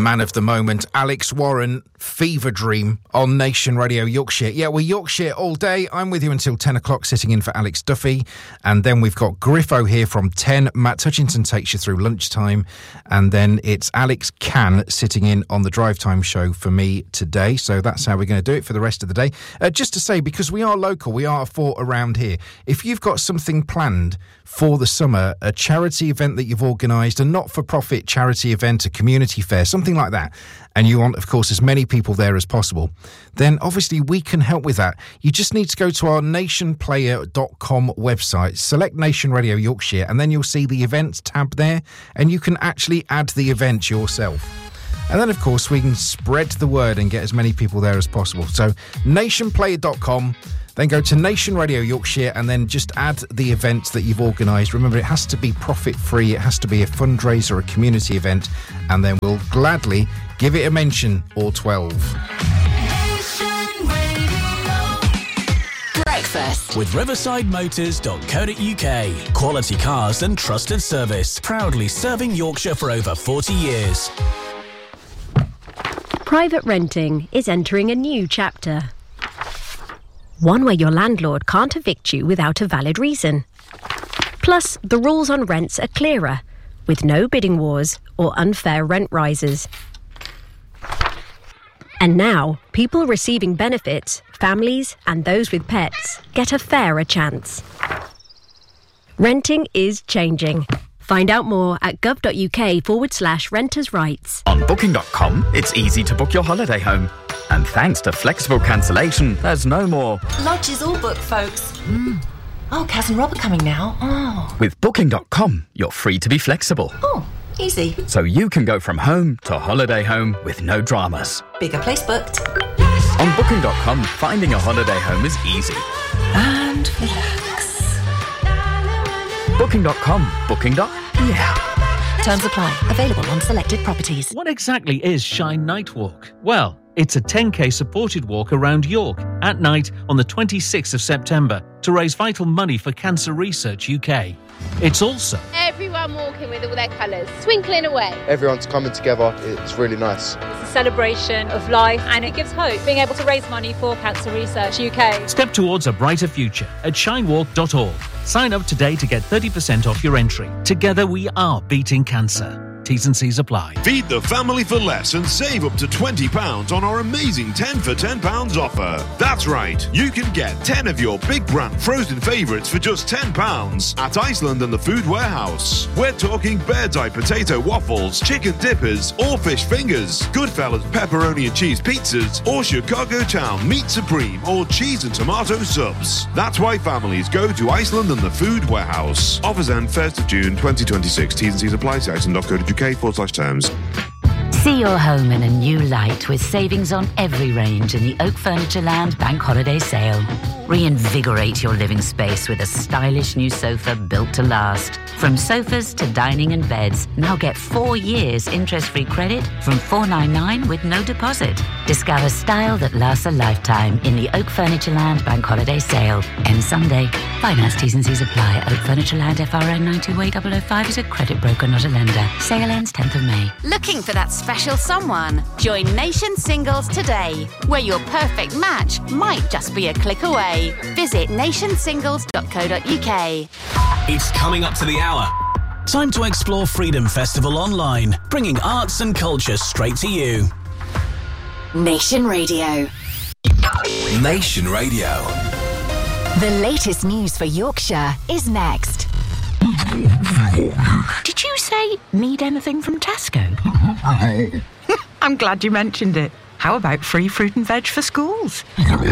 Man of the moment, Alex Warren, Fever Dream on Nation Radio Yorkshire. Yeah, we're Yorkshire all day. I'm with you until 10 o'clock, sitting in for Alex Duffy. And then we've got Griffo here from 10. Matt Hutchinson takes you through lunchtime. And then it's Alex Can sitting in on the Drive Time show for me today. So that's how we're going to do it for the rest of the day. Just to say, because we are local, we are a fort around here. If you've got something planned for the summer, a charity event that you've organised, a not-for-profit charity event, a community fair, something like that, and you want, of course, as many people there as possible, then obviously we can help with that. You just need to go to our nationplayer.com website, select Nation Radio Yorkshire, and then you'll see the events tab there, and you can actually add the event yourself. And then, of course, we can spread the word and get as many people there as possible. So, nationplayer.com, then go to Nation Radio Yorkshire and then just add the event that you've organised. Remember, it has to be profit-free. It has to be a fundraiser, a community event, and then we'll gladly give it a mention, or 12. Breakfast with riversideMotors.co.uk. Quality cars and trusted service. Proudly serving Yorkshire for over 40 years. Private renting is entering a new chapter. One where your landlord can't evict you without a valid reason. Plus, the rules on rents are clearer, with no bidding wars or unfair rent rises. And now, people receiving benefits, families and those with pets, get a fairer chance. Renting is changing. Find out more at gov.uk/renters' rights. On Booking.com, it's easy to book your holiday home. And thanks to flexible cancellation, there's no more. Lodge is all booked, folks. Oh, Kaz and Rob are coming now. Oh. With Booking.com, you're free to be flexible. Oh, easy. So you can go from home to holiday home with no dramas. Bigger place booked. On Booking.com, finding a holiday home is easy. And relax. Booking.com. Yeah. Terms apply. Available on selected properties. What exactly is Shine Night Walk? Well, it's a 10k supported walk around York at night on the 26th of September to raise vital money for Cancer Research UK. It's also everyone walking with all their colours, twinkling away. Everyone's coming together. It's really nice. It's a celebration of life and it gives hope, being able to raise money for Cancer Research UK. Step towards a brighter future at shinewalk.org. Sign up today to get 30% off your entry. Together we are beating cancer. T's and C's apply. Feed the family for less and save up to £20 on our amazing 10 for £10 offer. That's right, you can get 10 of your big brand frozen favourites for just £10 at Iceland and the Food Warehouse. We're talking Bird's Eye potato waffles, chicken dippers, or fish fingers, Goodfellas pepperoni and cheese pizzas, or Chicago Town meat supreme or cheese and tomato subs. That's why families go to Iceland and the Food Warehouse. Offers end 1st of June 2026. T's and C's apply. See Iceland.co.uk/terms. See your home in a new light with savings on every range in the Oak Furniture Land Bank Holiday Sale. Reinvigorate your living space with a stylish new sofa built to last. From sofas to dining and beds, now get 4 years interest-free credit from $499 with no deposit. Discover style that lasts a lifetime in the Oak Furniture Land Bank Holiday Sale. Ends Sunday. Finance T's and C's apply. Oak Furniture Land FRN 928005 is a credit broker, not a lender. Sale ends 10th of May. Looking for that special someone? Join Nation Singles today, where your perfect match might just be a click away. Visit nationsingles.co.uk. It's coming up to the hour. Time to explore Freedom Festival online, bringing arts and culture straight to you. Nation Radio. Nation Radio. The latest news for Yorkshire is next. Did you say need anything from Tesco? I'm glad you mentioned it. How about free fruit and veg for schools?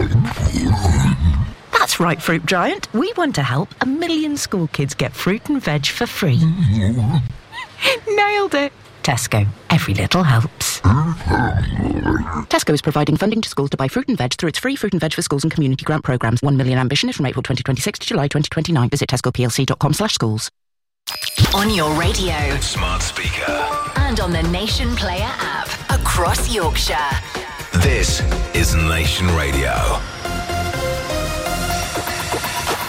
That's right, Fruit Giant. We want to help 1 million school kids get fruit and veg for free. Nailed it. Tesco. Every little helps. Tesco is providing funding to schools to buy fruit and veg through its free fruit and veg for schools and community grant programmes. 1 million ambition is from April 2026 to July 2029. Visit tescoplc.com/schools. On your radio. Smart speaker. And on the Nation Player app. Across Yorkshire. This is Nation Radio.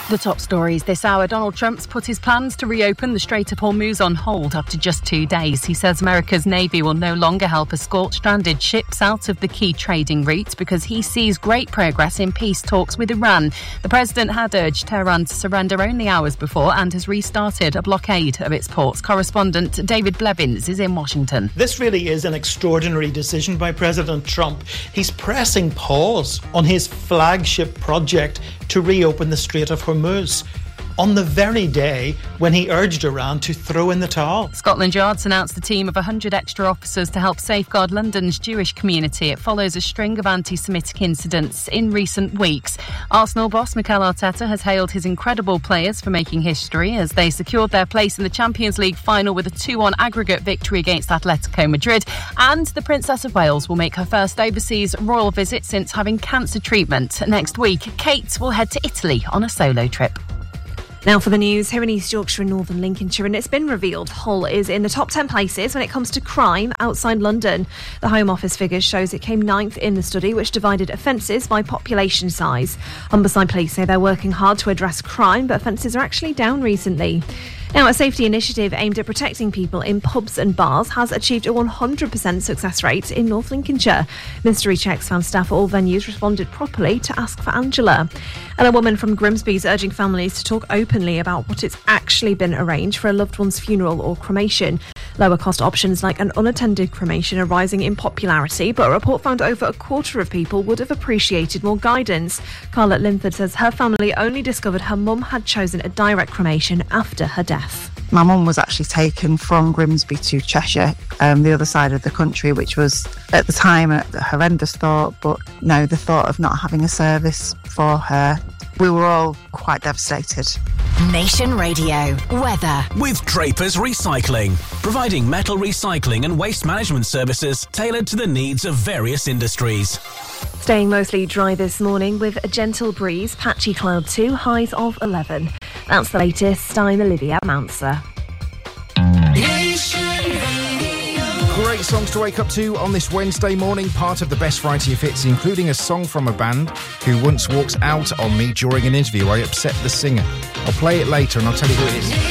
The top stories this hour. Donald Trump's put his plans to reopen the Strait of Hormuz on hold after just 2 days. He says America's Navy will no longer help escort stranded ships out of the key trading route because he sees great progress in peace talks with Iran. The president had urged Tehran to surrender only hours before and has restarted a blockade of its ports. Correspondent David Blevins is in Washington. This really is an extraordinary decision by President Trump. He's pressing pause on his flagship project to reopen the Strait of Hormuz on the very day when he urged Iran to throw in the towel. Scotland Yard's announced a team of 100 extra officers to help safeguard London's Jewish community. It follows a string of anti-Semitic incidents in recent weeks. Arsenal boss Mikel Arteta has hailed his incredible players for making history as they secured their place in the Champions League final with a 2-1 aggregate victory against Atletico Madrid. And the Princess of Wales will make her first overseas royal visit since having cancer treatment. Next week, Kate will head to Italy on a solo trip. Now for the news, here in East Yorkshire and Northern Lincolnshire, and it's been revealed Hull is in the top 10 places when it comes to crime outside London. The Home Office figures shows it came 9th in the study, which divided offences by population size. Humberside Police say they're working hard to address crime, but offences are actually down recently. Now, a safety initiative aimed at protecting people in pubs and bars has achieved a 100% success rate in North Lincolnshire. Mystery checks found staff at all venues responded properly to Ask for Angela. And a woman from Grimsby is urging families to talk openly about what it's actually been arranged for a loved one's funeral or cremation. Lower cost options like an unattended cremation are rising in popularity, but a report found over a quarter of people would have appreciated more guidance. Carla at Linford says her family only discovered her mum had chosen a direct cremation after her death. My mum was actually taken from Grimsby to Cheshire, the other side of the country, which was at the time a horrendous thought, but no, the thought of not having a service for her, we were all quite devastated. Nation Radio weather with Draper's Recycling, providing metal recycling and waste management services tailored to the needs of various industries. Staying mostly dry this morning with a gentle breeze, patchy cloud too, highs of 11. That's the latest. I'm Olivia Mounser. Great songs to wake up to on this Wednesday morning, part of the best variety of hits, including a song from a band who once walked out on me during an interview. I upset the singer. I'll play it later and I'll tell you who it is.